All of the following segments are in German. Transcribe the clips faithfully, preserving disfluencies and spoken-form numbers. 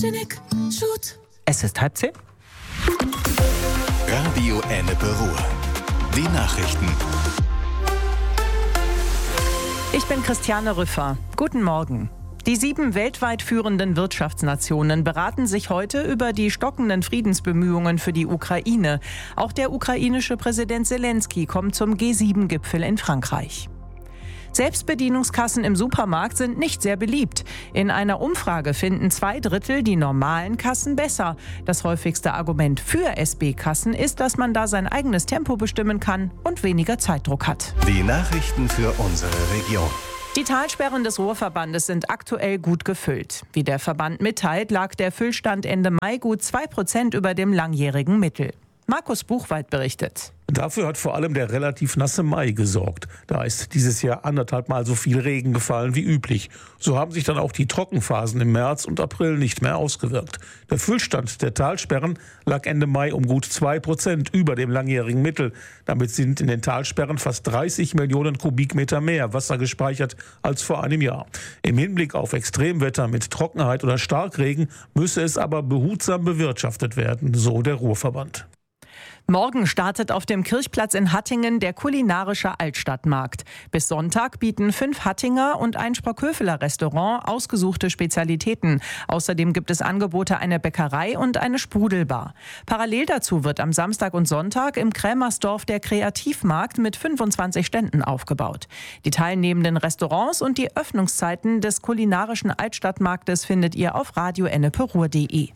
Es ist halb zehn. Radio Ennepe Ruhr. Die Nachrichten. Ich bin Christiane Rüffer. Guten Morgen. Die sieben weltweit führenden Wirtschaftsnationen beraten sich heute über die stockenden Friedensbemühungen für die Ukraine. Auch der ukrainische Präsident Selenskyj kommt zum G sieben Gipfel in Frankreich. Selbstbedienungskassen im Supermarkt sind nicht sehr beliebt. In einer Umfrage finden zwei Drittel die normalen Kassen besser. Das häufigste Argument für S B-Kassen ist, dass man da sein eigenes Tempo bestimmen kann und weniger Zeitdruck hat. Die Nachrichten für unsere Region. Die Talsperren des Ruhrverbandes sind aktuell gut gefüllt. Wie der Verband mitteilt, lag der Füllstand Ende Mai gut zwei Prozent über dem langjährigen Mittel. Markus Buchwald berichtet. Dafür hat vor allem der relativ nasse Mai gesorgt. Da ist dieses Jahr anderthalb Mal so viel Regen gefallen wie üblich. So haben sich dann auch die Trockenphasen im März und April nicht mehr ausgewirkt. Der Füllstand der Talsperren lag Ende Mai um gut zwei Prozent über dem langjährigen Mittel. Damit sind in den Talsperren fast dreißig Millionen Kubikmeter mehr Wasser gespeichert als vor einem Jahr. Im Hinblick auf Extremwetter mit Trockenheit oder Starkregen müsse es aber behutsam bewirtschaftet werden, so der Ruhrverband. Morgen startet auf dem Kirchplatz in Hattingen der kulinarische Altstadtmarkt. Bis Sonntag bieten fünf Hattinger und ein Sprockhöveler Restaurant ausgesuchte Spezialitäten. Außerdem gibt es Angebote einer Bäckerei und eine Sprudelbar. Parallel dazu wird am Samstag und Sonntag im Krämersdorf der Kreativmarkt mit fünfundzwanzig Ständen aufgebaut. Die teilnehmenden Restaurants und die Öffnungszeiten des kulinarischen Altstadtmarktes findet ihr auf radio ennepe ruhr punkt de.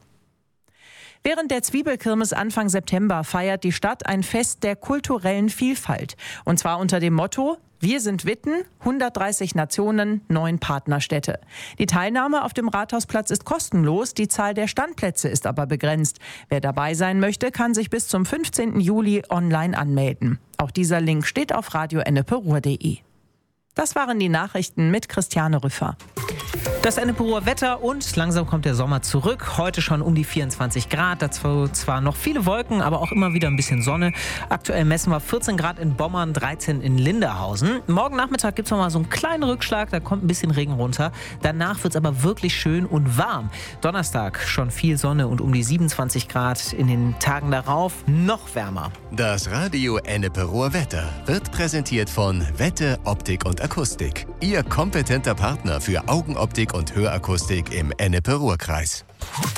Während der Zwiebelkirmes Anfang September feiert die Stadt ein Fest der kulturellen Vielfalt. Und zwar unter dem Motto: Wir sind Witten, hundertdreißig Nationen, neun Partnerstädte. Die Teilnahme auf dem Rathausplatz ist kostenlos, die Zahl der Standplätze ist aber begrenzt. Wer dabei sein möchte, kann sich bis zum fünfzehnten Juli online anmelden. Auch dieser Link steht auf radio ennepe ruhr punkt de. Das waren die Nachrichten mit Christiane Rüffer. Das Ennepe Ruhr Wetter und langsam kommt der Sommer zurück. Heute schon um die vierundzwanzig Grad. Dazu zwar noch viele Wolken, aber auch immer wieder ein bisschen Sonne. Aktuell messen wir vierzehn Grad in Bommern, dreizehn in Linderhausen. Morgen Nachmittag gibt es noch mal so einen kleinen Rückschlag, da kommt ein bisschen Regen runter. Danach wird es aber wirklich schön und warm. Donnerstag schon viel Sonne und um die siebenundzwanzig Grad. In den Tagen darauf noch wärmer. Das Radio Ennepe Ruhr Wetter wird präsentiert von Wette Optik und Akustik. Ihr kompetenter Partner für Augenoptik und Hörakustik im Ennepe-Ruhr-Kreis.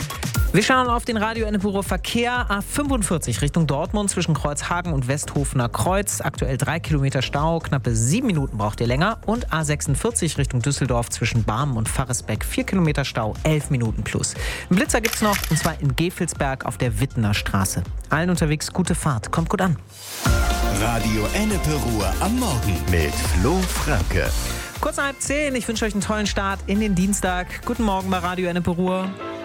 Wir schauen auf den Radio Ennepe Ruhr Verkehr. A fünfundvierzig Richtung Dortmund zwischen Kreuzhagen und Westhofener Kreuz. Aktuell drei Kilometer Stau, knappe sieben Minuten braucht ihr länger. Und A sechsundvierzig Richtung Düsseldorf zwischen Barmen und Pfarresbeck. vier Kilometer Stau, elf Minuten plus. Einen Blitzer gibt's noch, und zwar in Gefelsberg auf der Wittener Straße. Allen unterwegs gute Fahrt. Kommt gut an. Radio Ennepe Ruhr am Morgen mit Flo Franke. Kurz nach halb zehn. Ich wünsche euch einen tollen Start in den Dienstag. Guten Morgen bei Radio Ennepe Ruhr.